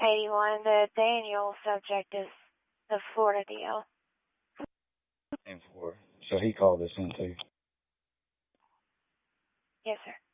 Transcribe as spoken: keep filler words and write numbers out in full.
eighty-one, the Daniel subject is the Florida deal. And four. So he called us in too. Yes, sir.